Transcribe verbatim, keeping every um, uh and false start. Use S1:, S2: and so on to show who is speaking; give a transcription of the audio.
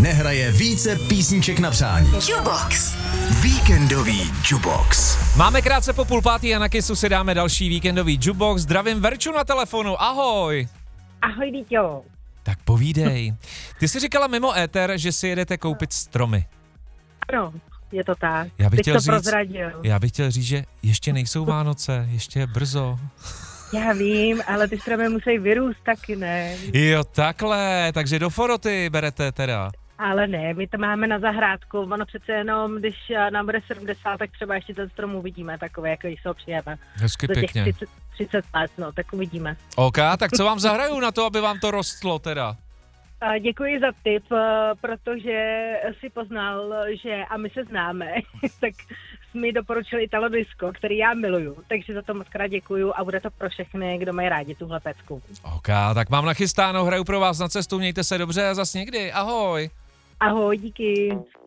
S1: nehraje více písniček na přání.
S2: Jubox.
S1: Víkendový Jubox.
S3: Máme krátce po půl pátý a na Kissu si dáme další víkendový Jubox. Zdravím Verču na telefonu, ahoj.
S4: Ahoj, Víťo.
S3: Tak povídej. Ty jsi říkala mimo éter, že si jedete koupit stromy.
S4: Ano, je to tak.
S3: Já bych
S4: Teď
S3: chtěl
S4: to
S3: říct,
S4: prozradil.
S3: já bych chtěl říct, že ještě nejsou Vánoce, ještě je brzo.
S4: Já vím, ale ty stromy musí vyrůst taky, ne?
S3: Jo, takhle, takže do Foroty berete teda.
S4: Ale ne, my to máme na zahrádku. Ono přece jenom, když nám bude sedmdesát, tak třeba ještě ten strom uvidíme takový, jako když se ho přijeme.
S3: Hezky
S4: Za těch
S3: pěkně.
S4: třicet, třicet let, no, tak uvidíme.
S3: OK, tak co vám zahraju na to, aby vám to rostlo teda?
S4: A děkuji za tip, eh, protože si poznal, že a my se známe, tak jsi mi doporučil Italo Disco, který já miluju, takže za to moc krát děkuju a bude to pro všechny, kdo mají rádi tuhle pecku.
S3: OK, tak mám nachystáno, hraju pro vás na cestu, mějte se dobře a zas někdy, ahoj.
S4: Ahoj, díky.